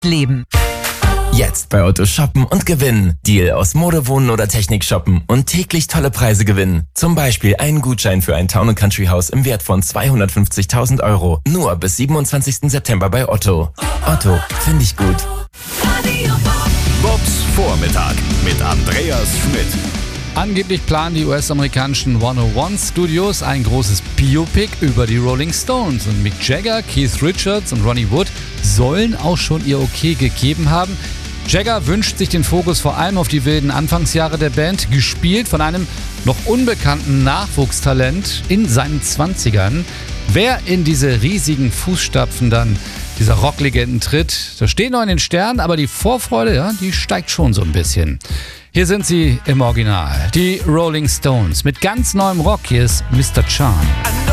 leben. Jetzt bei Otto shoppen und gewinnen. Deal aus Mode, Wohnen oder Technik shoppen und täglich tolle Preise gewinnen. Zum Beispiel einen Gutschein für ein Town & Country Haus im Wert von 250.000 €. Nur bis 27. September bei Otto. Otto, finde ich gut. Bobs Vormittag mit Andreas Schmidt. Angeblich planen die US-amerikanischen 101 Studios ein großes Biopic über die Rolling Stones. Und Mick Jagger, Keith Richards und Ronnie Wood sollen auch schon ihr Okay gegeben haben. Jagger wünscht sich den Fokus vor allem auf die wilden Anfangsjahre der Band, gespielt von einem noch unbekannten Nachwuchstalent in seinen 20ern. Wer in diese riesigen Fußstapfen dann dieser Rocklegenden tritt, das steht noch in den Sternen, aber die Vorfreude, ja, die steigt schon so ein bisschen. Hier sind sie im Original, die Rolling Stones mit ganz neuem Rock. Hier ist Mr. Charm.